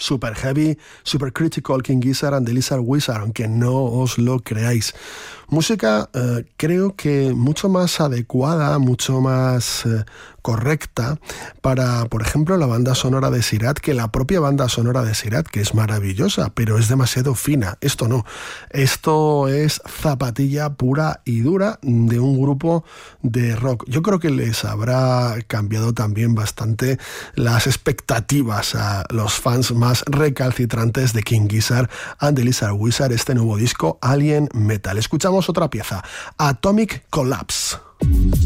super heavy, super critical, King Gizzard and the Lizard Wizard, aunque no os lo creáis. Música creo que mucho más adecuada, mucho más correcta para, por ejemplo, la banda sonora de Sirat, que la propia banda sonora de Sirat, que es maravillosa, pero es demasiado fina. Esto no. Esto es zapatilla pura y dura de un grupo de rock. Yo creo que les habrá cambiado también bastante las expectativas a los fans más recalcitrantes de King Gizzard and the Lizard Wizard, este nuevo disco Alien Metal. Escuchamos otra pieza, Atomic Collapse.